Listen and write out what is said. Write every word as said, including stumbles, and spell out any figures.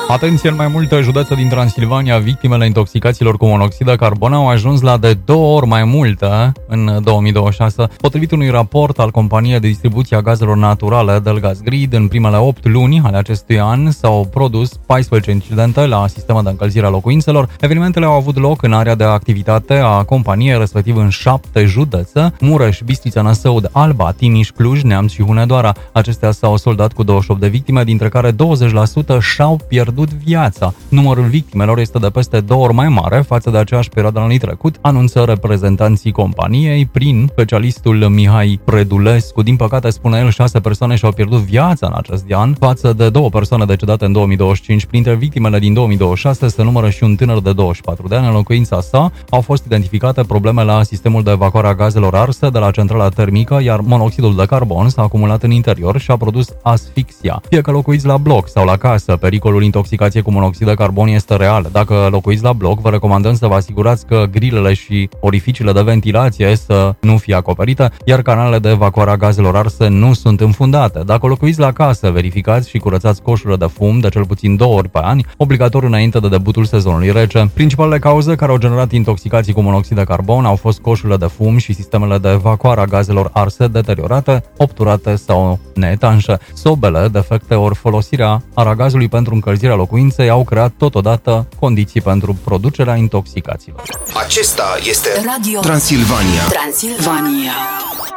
Atenție, în mai multe județe din Transilvania, victimele intoxicațiilor cu monoxid de carbon au ajuns la de două ori mai multe în două mii douăzeci și șase. Potrivit unui raport al companiei de distribuție a gazelor naturale Delgazgrid, în primele opt luni ale acestui an s-au produs paisprezece incidente la sistemul de încălzire a locuințelor. Evenimentele au avut loc în area de activitate a companiei, respectiv în șapte județe: Mureș, Bistrița, Năsăud, Alba, Timiș, Cluj, Neamț și Hunedoara. Acestea s-au soldat cu douăzeci și opt de victime, dintre care douăzeci la sută și-au pierdut viața. Numărul victimelor este de peste două ori mai mare față de aceeași perioadă anului trecut, anunță reprezentanții companiei prin specialistul Mihai Predulescu. Din păcate, spune el, șase persoane și-au pierdut viața în acest an, față de două persoane decedate în două mii douăzeci și cinci. Printre victimele din două mii douăzeci și șase se numără și un tânăr de douăzeci și patru de ani. În locuința sa au fost identificate probleme la sistemul de evacuare a gazelor arse de la centrala termică, iar monoxidul de carbon s-a acumulat în interior și a produs asfixia. Fie că locuiți la bloc sau la casă, pericolul intoxicație cu monoxid de carbon este real. Dacă locuiți la bloc, vă recomandăm să vă asigurați că grilele și orificiile de ventilație să nu fie acoperite, iar canalele de evacuare a gazelor arse nu sunt înfundate. Dacă locuiți la casă, verificați și curățați coșurile de fum de cel puțin două ori pe an, obligatoriu înainte de debutul sezonului rece. Principalele cauze care au generat intoxicații cu monoxid de carbon au fost coșurile de fum și sistemele de evacuare a gazelor arse deteriorate, obturate sau neetanșe. Sobele, defecte ori folosirea aragazului pentru încălzirea locuinței au creat totodată condiții pentru producerea intoxicațiilor. Acesta este Radio Transilvania. Transilvania.